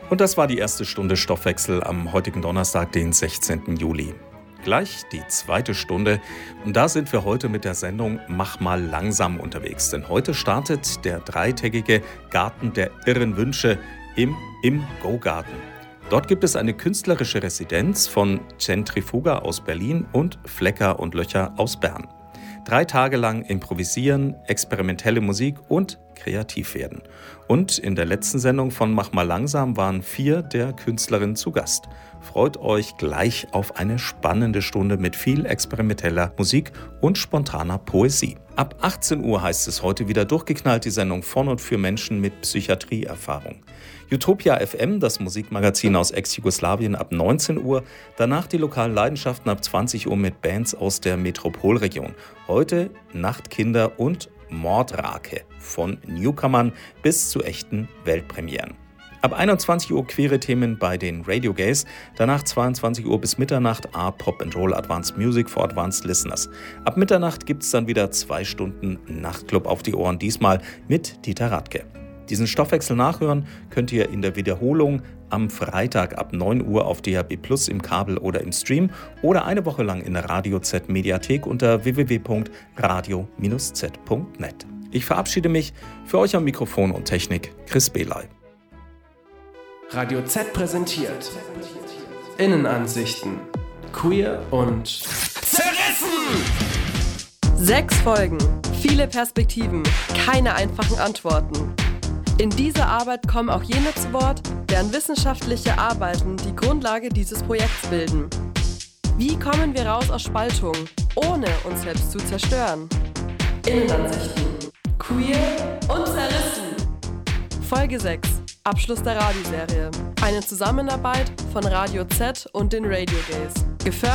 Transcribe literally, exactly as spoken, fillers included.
Und das war die erste Stunde Stoffwechsel am heutigen Donnerstag, den sechzehnten Juli. Gleich die zweite Stunde und da sind wir heute mit der Sendung Mach mal langsam unterwegs. Denn heute startet der dreitägige Garten der irren Wünsche im Im Go-Garten. Dort gibt es eine künstlerische Residenz von Zentrifuga aus Berlin und Flecker und Löcher aus Bern. Drei Tage lang improvisieren, experimentelle Musik und kreativ werden. Und in der letzten Sendung von Mach mal langsam waren vier der Künstlerinnen zu Gast. Freut euch gleich auf eine spannende Stunde mit viel experimenteller Musik und spontaner Poesie. Ab achtzehn Uhr heißt es heute wieder durchgeknallt, die Sendung von und für Menschen mit Psychiatrieerfahrung. Utopia F M, das Musikmagazin aus Ex-Jugoslawien, ab neunzehn Uhr. Danach die lokalen Leidenschaften ab zwanzig Uhr mit Bands aus der Metropolregion. Heute Nachtkinder und Mordrake, von Newcomern bis zu echten Weltpremieren. Ab einundzwanzig Uhr queere Themen bei den Radio Gays, danach zweiundzwanzig Uhr bis Mitternacht A-Pop and Roll Advanced Music for Advanced Listeners. Ab Mitternacht gibt's dann wieder zwei Stunden Nachtclub auf die Ohren, diesmal mit Dieter Radke. Diesen Stoffwechsel nachhören könnt ihr in der Wiederholung am Freitag ab neun Uhr auf D A B Plus im Kabel oder im Stream oder eine Woche lang in der Radio Z Mediathek unter w w w punkt radio Bindestrich z punkt net. Ich verabschiede mich, für euch am Mikrofon und Technik Chris Belay. Radio Z präsentiert Innenansichten, queer und zerrissen! Sechs Folgen, viele Perspektiven, keine einfachen Antworten. In dieser Arbeit kommen auch jene zu Wort, deren wissenschaftliche Arbeiten die Grundlage dieses Projekts bilden. Wie kommen wir raus aus Spaltung, ohne uns selbst zu zerstören? Innenansichten, queer und zerrissen. Folge sechs. Abschluss der Radioserie. Eine Zusammenarbeit von Radio Z und den Radio Gays. Gefördert